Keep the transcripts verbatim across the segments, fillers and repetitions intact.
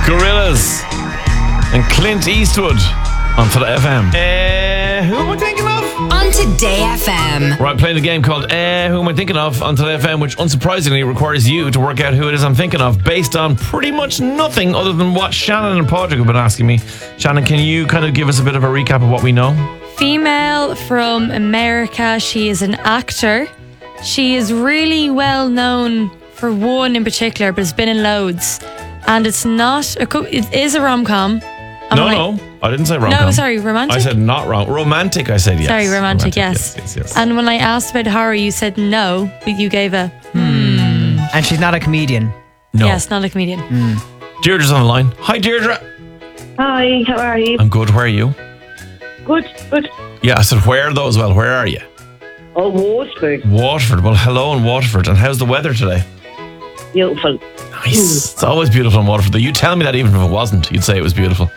Gorillaz and Clint Eastwood on Today F M. Uh, who am I thinking of? On Today F M. Right, playing a game called uh, Who Am I Thinking Of on Today F M, which unsurprisingly requires you to work out who it is I'm thinking of based on pretty much nothing other than what Shannon and Padraig have been asking me. Shannon, can you kind of give us a bit of a recap of what we know? Female from America. She is an actor. She is really well known for one in particular, but has been in loads. And it's not, a co- it is a rom-com. No, I, no, I didn't say rom-com. No, sorry, romantic? I said not rom- romantic, I said yes. Sorry, romantic, romantic yes. yes, yes, yes. And when I asked about horror, you said no, but you gave a hmm. And she's not a comedian. No. Yes, not a comedian. Mm. Deirdre's on the line. Hi, Deirdre. Hi, how are you? I'm good. Where are you? Good, good. Yeah, I said where though as well. Where are you? Oh, Waterford. Waterford. Well, hello in Waterford. And how's the weather today? Beautiful. Nice. Mm. It's always beautiful in Waterford. Though you tell me that even if it wasn't, you'd say it was beautiful.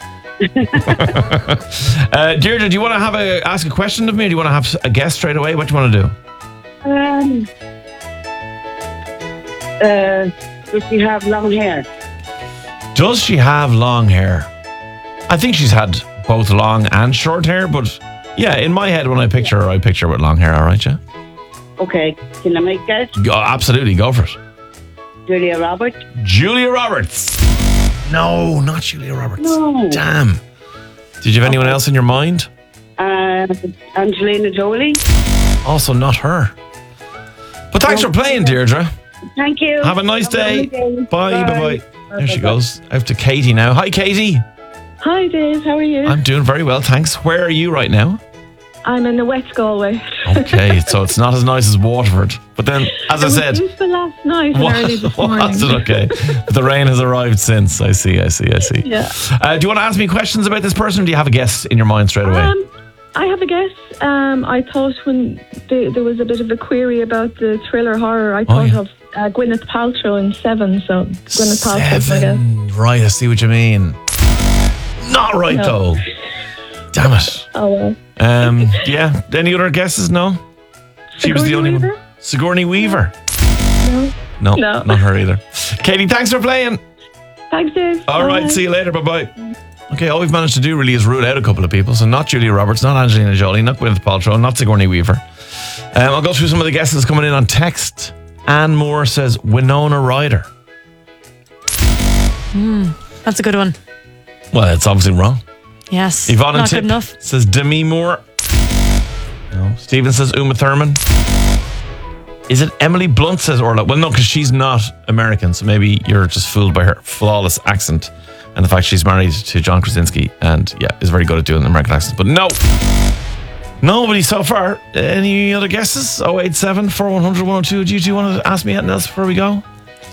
uh, Deirdre, do you want to have a ask a question of me, or do you want to have a guess straight away? What do you want to do? Um. Uh. Does she have long hair? Does she have long hair? I think she's had both long and short hair, but yeah, in my head when I picture her, I picture her with long hair. All right, yeah. Okay. Can I make a guess? Go, absolutely, go for it. Julia Roberts. Julia Roberts. No, not Julia Roberts. No. Damn. Did you have anyone else in your mind? Uh, Angelina Jolie. Also not her. But thanks for playing, Deirdre. Thank you. Have a nice day. day. Bye, bye, bye. bye. There she goes. Out to Katie now. Hi, Katie. Hi, Dave. How are you? I'm doing very well, thanks. Where are you right now? I'm in the West Galway. Okay, so it's not as nice as Waterford. But then, as it I said... It was beautiful last night and what, early this morning. Was it okay? But the rain has arrived since. I see, I see, I see. Yeah. Uh, do you want to ask me questions about this person, or do you have a guess in your mind straight away? Um, I have a guess. Um, I thought when the, there was a bit of a query about the thriller horror, I thought yeah. of uh, Gwyneth Paltrow in Seven. So Gwyneth Paltrow, I guess. Right, I see what you mean. Not right, No. though. Damn it. Oh, well. Um, yeah. Any other guesses? No? She was the Sigourney only Weaver? one. Sigourney Weaver. No. No, No. not her either. Katie, thanks for playing. Thanks, Dave. All right, Bye. see you later. Bye-bye. Okay, all we've managed to do really is rule out a couple of people. So not Julia Roberts, not Angelina Jolie, not Gwyneth Paltrow, not Sigourney Weaver. Um, I'll go through some of the guesses coming in on text. Anne Moore says Winona Ryder. Mm, that's a good one. Well, it's obviously wrong. Yes. Yvonne not Tip good enough. says Demi Moore. No. Stephen says Uma Thurman. Is it Emily Blunt says Orla? Well, no, because she's not American, so maybe you're just fooled by her flawless accent and the fact she's married to John Krasinski and, yeah, is very good at doing the American accents. But no. Nobody so far. Any other guesses? oh eight seven, four one zero zero, one oh two. Do you, do you want to ask me anything else before we go?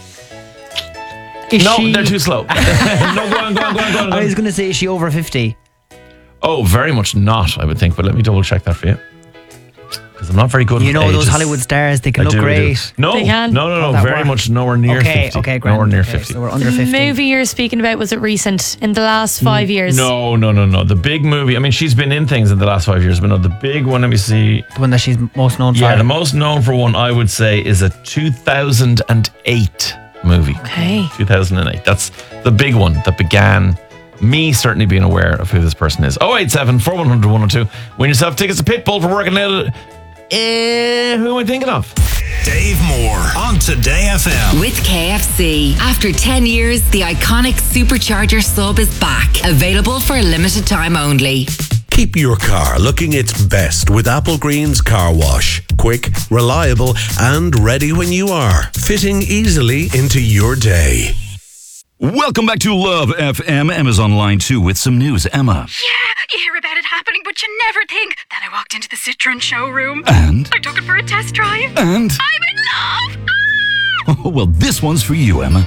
Is no, she... they're too slow. No, go on, go on, go on, go on. Go on. I was going to say, is she over fifty? Oh, very much not, I would think. But let me double check that for you. Because I'm not very good You with know ages. those Hollywood stars, they can I look do, I do. great. No, They can. no, no, no. How'd that Very work? much nowhere near Okay, fifty. okay, grand. Nowhere near Okay, fifty. so we're under The fifty. movie you're speaking about, was it recent? In the last five years? No, no, no, no. The big movie. I mean, she's been in things in the last five years, but no, the big one. Let me see. The one that she's most known for. Yeah, the most known for one I would say is a two thousand eight movie. Okay. two thousand eight. That's the big one that began me certainly being aware of who this person is. oh eight seven, four one zero zero, one oh two. Win yourself tickets to Pitbull for working out. Uh, who am I thinking of? Dave Moore on Today F M. With K F C. After ten years, the iconic Supercharger sub is back. Available for a limited time only. Keep your car looking its best with Apple Green's Car Wash. Quick, reliable, and ready when you are. Fitting easily into your day. Welcome back to Love F M. Emma's on line two with some news. Emma. Yeah, you hear about it happening, but you never think. Then I walked into the Citroen showroom. And? I took it for a test drive. And? I'm in love! Ah! Oh, well, this one's for you, Emma.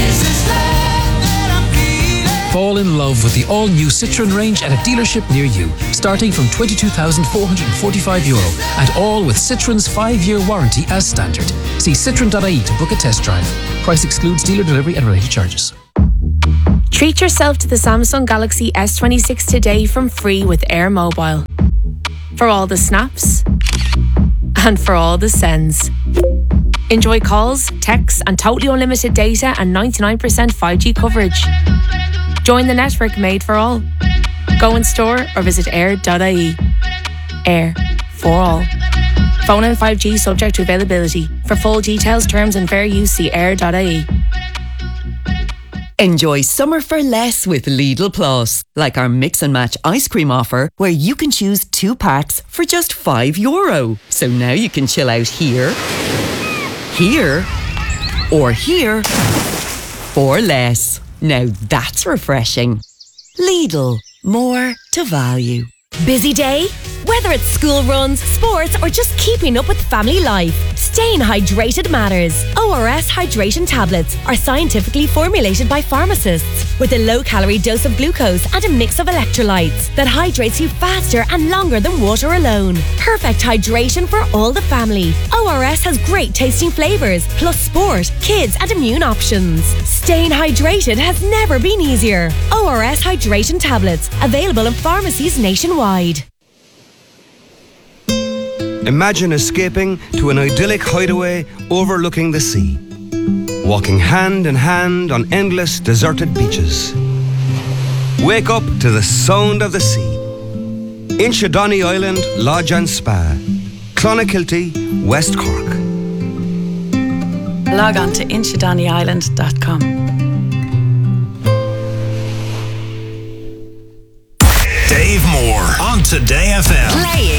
Fall in love with the all-new Citroen range at a dealership near you, starting from twenty-two thousand four hundred forty-five euro, and all with Citroen's five-year warranty as standard. See citroen dot I E to book a test drive. Price excludes dealer delivery and related charges. Treat yourself to the Samsung Galaxy S twenty-six today from free with Air Mobile. For all the snaps and for all the sends. Enjoy calls, texts and totally unlimited data and ninety-nine percent five G coverage. Join the network made for all. Go in store or visit air dot I E. Air for all. Phone and five G subject to availability. For full details, terms and fair use, see air dot I E. Enjoy summer for less with Lidl Plus. Like our mix and match ice cream offer, where you can choose two packs for just five euro. So now you can chill out here, here, or here for less. Now that's refreshing. Lidl, more to value. Busy day? Whether it's school runs, sports, or just keeping up with family life, staying hydrated matters. O R S hydration tablets are scientifically formulated by pharmacists with a low-calorie dose of glucose and a mix of electrolytes that hydrates you faster and longer than water alone. Perfect hydration for all the family. O R S has great tasting flavours, plus sport, kids, and immune options. Staying hydrated has never been easier. O R S hydration tablets, available in pharmacies nationwide. Imagine escaping to an idyllic hideaway overlooking the sea. Walking hand in hand on endless deserted beaches. Wake up to the sound of the sea. Inchydoney Island Lodge and Spa. Clonakilty, West Cork. Log on to inchydoney island dot com. Dave Moore on Today F M. Play